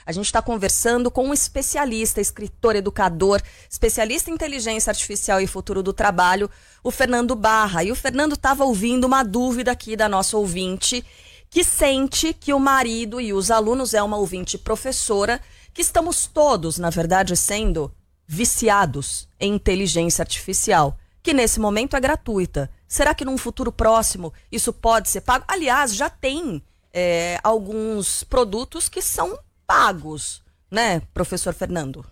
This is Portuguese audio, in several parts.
A gente está conversando com um especialista, escritor, educador, especialista em inteligência artificial e futuro do trabalho, o Fernando Barra. E o Fernando estava ouvindo uma dúvida aqui da nossa ouvinte, que sente que o marido e os alunos, é uma ouvinte professora, que estamos todos, na verdade, sendo viciados em inteligência artificial, que nesse momento é gratuita. Será que num futuro próximo isso pode ser pago? Aliás, já tem alguns produtos que são pagos, né, professor Fernando?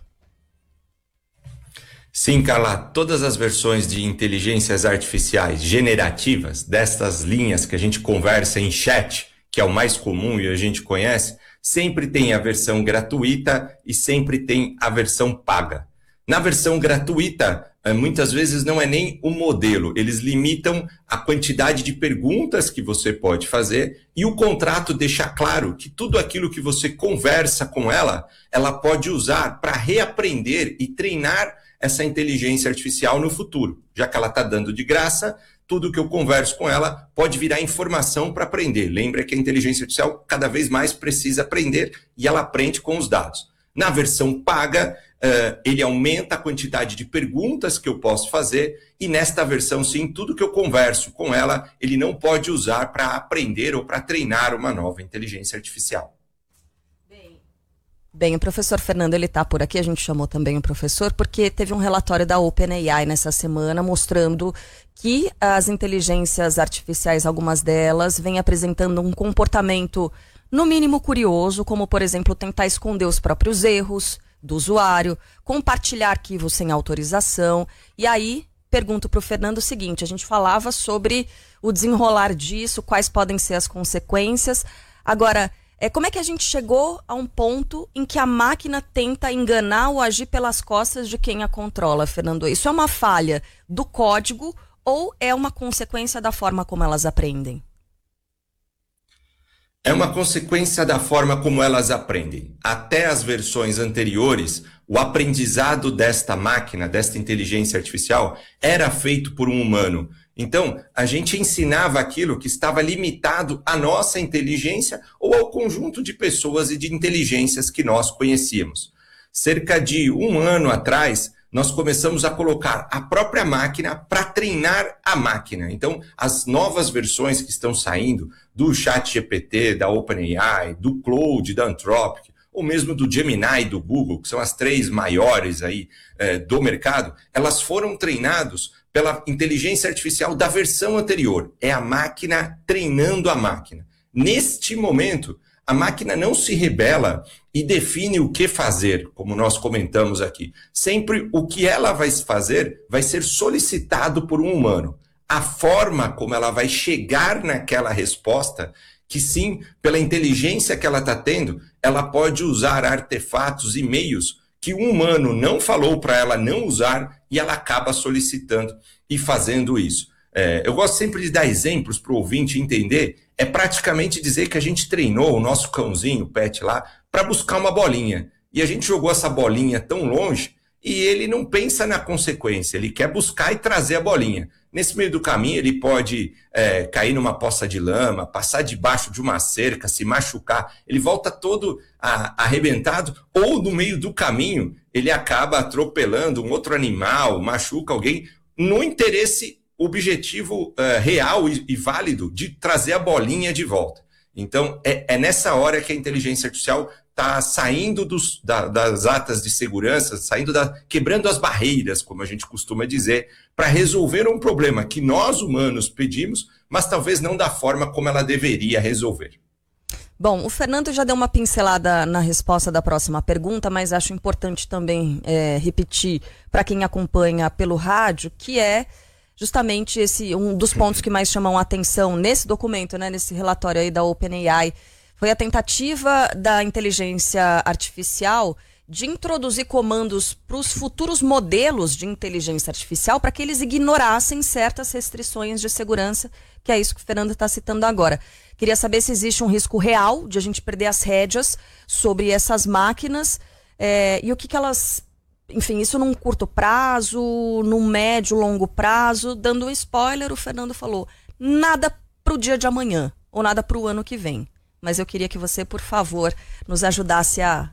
Sim, Carla, todas as versões de inteligências artificiais generativas, destas linhas que a gente conversa em chat, que é o mais comum e a gente conhece, sempre tem a versão gratuita e sempre tem a versão paga. Na versão gratuita, muitas vezes não é nem o modelo, eles limitam a quantidade de perguntas que você pode fazer e o contrato deixa claro que tudo aquilo que você conversa com ela, ela pode usar para reaprender e treinar essa inteligência artificial no futuro. Já que ela está dando de graça, tudo que eu converso com ela pode virar informação para aprender. Lembra que a inteligência artificial cada vez mais precisa aprender e ela aprende com os dados. Na versão paga, ele aumenta a quantidade de perguntas que eu posso fazer e nesta versão, sim, tudo que eu converso com ela, ele não pode usar para aprender ou para treinar uma nova inteligência artificial. Bem, o professor Fernando, ele está por aqui, a gente chamou também o professor, porque teve um relatório da OpenAI nessa semana mostrando que as inteligências artificiais, algumas delas, vêm apresentando um comportamento, no mínimo curioso, como, por exemplo, tentar esconder os próprios erros do usuário, compartilhar arquivos sem autorização. E aí, pergunto para o Fernando o seguinte, a gente falava sobre o desenrolar disso, quais podem ser as consequências. Agora, como é que a gente chegou a um ponto em que a máquina tenta enganar ou agir pelas costas de quem a controla, Fernando? Isso é uma falha do código ou é uma consequência da forma como elas aprendem? É uma consequência da forma como elas aprendem. Até as versões anteriores, o aprendizado desta máquina, desta inteligência artificial, era feito por um humano. Então, a gente ensinava aquilo que estava limitado à nossa inteligência ou ao conjunto de pessoas e de inteligências que nós conhecíamos. Cerca de um ano atrás, nós começamos a colocar a própria máquina para treinar a máquina. Então, as novas versões que estão saindo do ChatGPT, da OpenAI, do Claude, da Anthropic, ou mesmo do Gemini, do Google, que são as três maiores aí do mercado, elas foram treinadas pela inteligência artificial da versão anterior. É a máquina treinando a máquina. Neste momento, a máquina não se rebela e define o que fazer, como nós comentamos aqui. Sempre o que ela vai fazer vai ser solicitado por um humano. A forma como ela vai chegar naquela resposta, que sim, pela inteligência que ela está tendo, ela pode usar artefatos e meios que um humano não falou para ela não usar e ela acaba solicitando e fazendo isso. Eu gosto sempre de dar exemplos para o ouvinte entender. É praticamente dizer que a gente treinou o nosso cãozinho, o pet lá, para buscar uma bolinha. E a gente jogou essa bolinha tão longe e ele não pensa na consequência, ele quer buscar e trazer a bolinha. Nesse meio do caminho ele pode cair numa poça de lama, passar debaixo de uma cerca, se machucar, ele volta todo arrebentado, ou no meio do caminho ele acaba atropelando um outro animal, machuca alguém, no interesse objetivo real e válido de trazer a bolinha de volta. Então, é nessa hora que a inteligência artificial está saindo das atas de segurança, quebrando as barreiras, como a gente costuma dizer, para resolver um problema que nós humanos pedimos, mas talvez não da forma como ela deveria resolver. Bom, o Fernando já deu uma pincelada na resposta da próxima pergunta, mas acho importante também repetir para quem acompanha pelo rádio, que é justamente um dos pontos que mais chamam a atenção nesse documento, né, nesse relatório aí da OpenAI, foi a tentativa da inteligência artificial de introduzir comandos para os futuros modelos de inteligência artificial para que eles ignorassem certas restrições de segurança, que é isso que o Fernando está citando agora. Queria saber se existe um risco real de a gente perder as rédeas sobre essas máquinas e o que elas... Enfim, isso num curto prazo, num médio, longo prazo. Dando um spoiler, o Fernando falou, nada para o dia de amanhã, ou nada para o ano que vem. Mas eu queria que você, por favor, nos ajudasse a